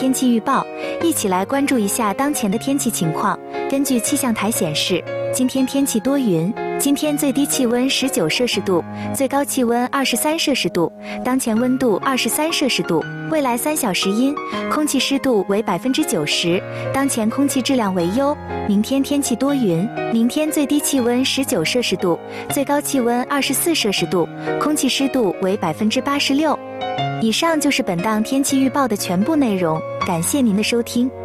天气预报，一起来关注一下当前的天气情况。根据气象台显示，今天天气多云，今天最低气温19摄氏度，最高气温23摄氏度，当前温度23摄氏度。未来3小时阴，空气湿度为90%，当前空气质量为优。明天天气多云，明天最低气温19摄氏度，最高气温24摄氏度，空气湿度为86%。以上就是本档天气预报的全部内容，感谢您的收听。